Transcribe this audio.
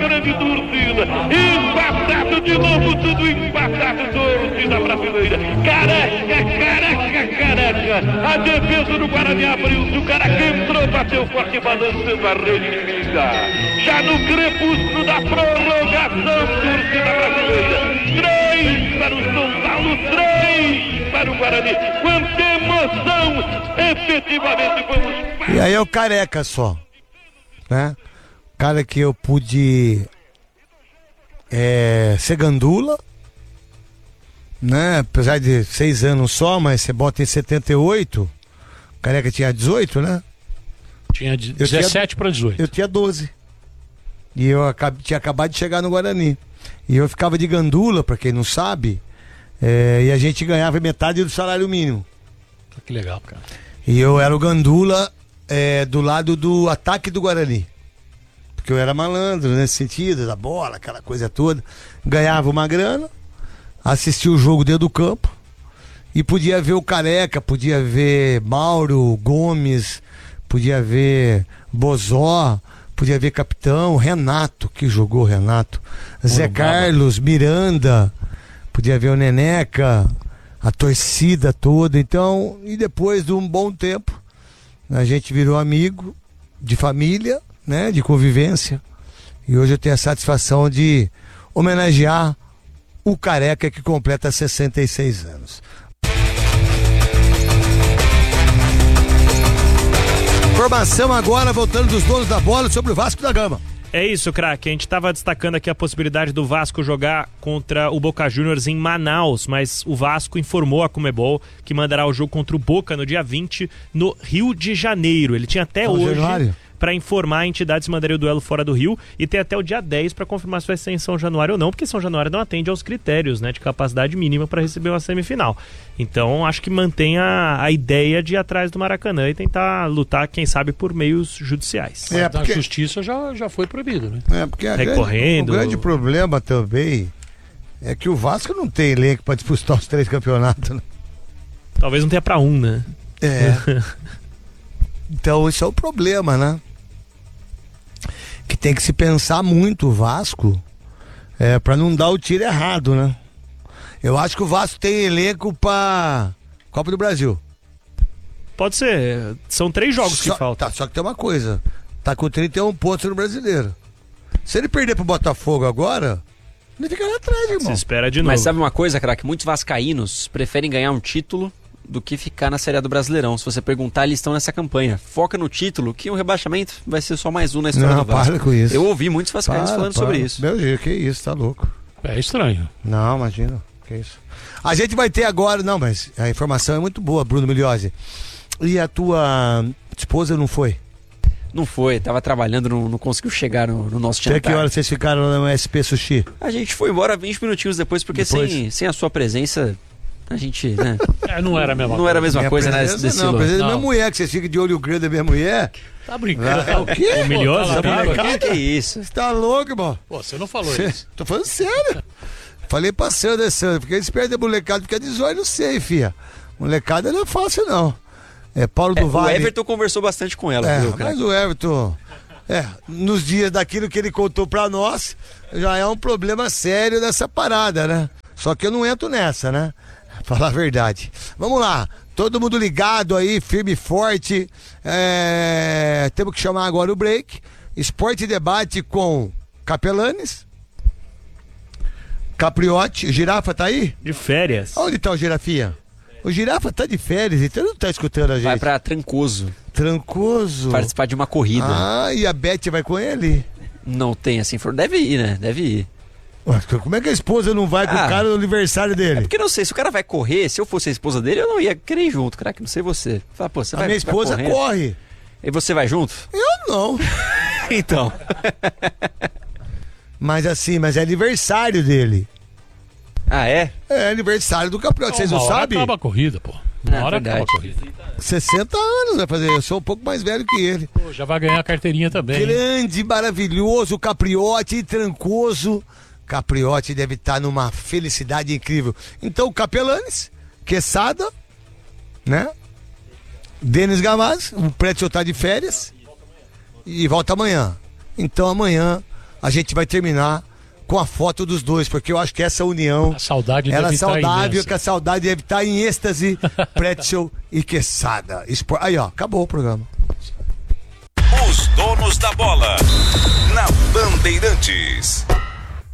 grande torcida. Empatado de novo, tudo empatado, torcida brasileira. Careca. A defesa do Guarani abriu-se, o Careca entrou, bateu forte, balançando a rede inimiga. Já no crepúsculo da prorrogação, torcida brasileira. 3 para o São Paulo, 3 para o Guarani. Quanta emoção, efetivamente vamos... E aí é o Careca só, né? Cara que eu pude ser gandula, né? Apesar de 6 anos só, mas você bota em 78, Careca tinha 18, né? Tinha 17 para 18. Eu tinha 12. E eu tinha acabado de chegar no Guarani. E eu ficava de gandula, pra quem não sabe, e a gente ganhava metade do salário mínimo. Que legal, cara. E eu era o gandula do lado do ataque do Guarani. Porque eu era malandro nesse sentido, da bola, aquela coisa toda. Ganhava uma grana, assistia o jogo dentro do campo e podia ver o Careca, podia ver Mauro Gomes, podia ver Bozó, podia ver Capitão, Renato, que jogou Renato, Zé Carlos, Miranda, podia ver o Neneca, a torcida toda. Então, e depois de um bom tempo, a gente virou amigo de família, né, de convivência. E hoje eu tenho a satisfação de homenagear o Careca, que completa 66 anos. Informação agora, voltando dos donos da bola, sobre o Vasco da Gama. É isso, craque. A gente estava destacando aqui a possibilidade do Vasco jogar contra o Boca Juniors em Manaus, mas o Vasco informou a Conmebol que mandará o jogo contra o Boca no dia 20 no Rio de Janeiro. Ele tinha até hoje para informar a entidade se mandaria o duelo fora do Rio e tem até o dia 10 para confirmar se vai ser em São Januário ou não, porque São Januário não atende aos critérios, né, de capacidade mínima para receber uma semifinal. Então acho que mantém a ideia de ir atrás do Maracanã e tentar lutar, quem sabe, por meios judiciais. Porque... A justiça já foi proibido, né? Porque o grande problema também é que o Vasco não tem elenco para disputar os 3 campeonatos, né? Talvez não tenha para um, né? Então esse é o problema, né? Que tem que se pensar muito o Vasco pra não dar o tiro errado, né? Eu acho que o Vasco tem elenco pra Copa do Brasil. Pode ser, são 3 jogos que faltam. Só que tem uma coisa, tá com 31 pontos no Brasileiro. Se ele perder pro Botafogo agora, ele fica lá atrás, irmão. Se espera de novo. Mas sabe uma coisa, craque? Muitos vascaínos preferem ganhar um título do que ficar na Série A do Brasileirão. Se você perguntar, eles estão nessa campanha. Foca no título, que o rebaixamento vai ser só mais um na história do Vasco. Para com isso. Eu ouvi muitos vascaínos falando sobre isso. Meu Deus, que isso, tá louco. É estranho. Não, imagina, que isso. A gente vai ter agora, não, mas a informação é muito boa, Bruno Migliozzi. E a tua esposa não foi? Não foi, tava trabalhando, não conseguiu chegar no nosso jantar. Até que hora vocês ficaram no SP Sushi? A gente foi embora 20 minutinhos depois, porque sem a sua presença... A gente, né? Não era a mesma coisa. Não era a mesma coisa, né? Não, a presença da minha mulher, que vocês ficam de olho grande da minha mulher. Tá brincando. O quê? O Migliozzi? Que isso? Você tá louco, irmão? Pô, você não falou isso. Tô falando sério. Falei pra Sandra, porque eles perdem a molecada, porque é 18, não sei, filha. Molecada não é fácil, não. Paulo do Vale. O Everton conversou bastante com ela, viu, cara? Mas o Everton, nos dias daquilo que ele contou pra nós, já é um problema sério dessa parada, né? Só que eu não entro nessa, né? Falar a verdade. Vamos lá, todo mundo ligado aí, firme e forte. Temos que chamar agora o break. Esporte e debate com Capelanes, Capriotti. O Girafa tá aí? De férias. Onde tá o Girafinha? O Girafa tá de férias, então não tá escutando a gente. Vai pra Trancoso. Trancoso? Participar de uma corrida. E a Beth vai com ele? Não tem assim, deve ir, né? Deve ir. Como é que a esposa não vai com o cara no aniversário dele? Porque não sei, se o cara vai correr, se eu fosse a esposa dele, eu não ia querer ir junto, craque, não sei você. Fala, pô, você minha esposa corre. E você vai junto? Eu não. Então. Mas é aniversário dele. Ah, é? É aniversário do Capriotti, vocês não sabem? Acaba a corrida, pô. Uma hora acaba a corrida. 60 anos vai fazer, eu sou um pouco mais velho que ele. Pô, já vai ganhar a carteirinha também. Grande, maravilhoso, Capriotti, Trancoso. Capriotti deve estar numa felicidade incrível. Então, Capelanes, Quesada, né? Denis Gavaz, o Prédio tá de férias e volta amanhã. Então, amanhã a gente vai terminar com a foto dos dois, porque eu acho que essa união, A saudade ela é deve estar saudável, imensa. que a saudade deve estar em êxtase, pretzel e quesada. Aí, ó, acabou o programa. Os donos da bola na Bandeirantes.